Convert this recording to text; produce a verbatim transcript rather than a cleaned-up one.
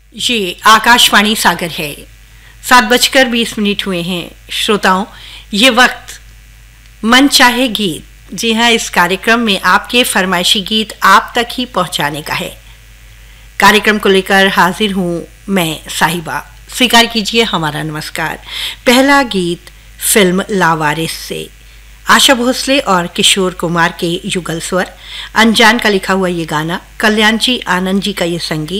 ये आकाशवाणी सागर है। सात बजकर बीस मिनट हुए हैं। श्रोताओं, ये वक्त मन चाहे गीत, जी हाँ, इस कार्यक्रम में आपके फरमाइशी गीत आप तक ही पहुंचाने का है। कार्यक्रम को लेकर हाजिर हूँ मैं साहिबा। स्वीकार कीजिए हमारा नमस्कार। पहला गीत फिल्म लावारिस से आशा भोसले और किशोर कुमार के युगल स्वर, अनजान का लिखा हुआ ये गाना, कल्याण जी आनंद जी का ये संगीत।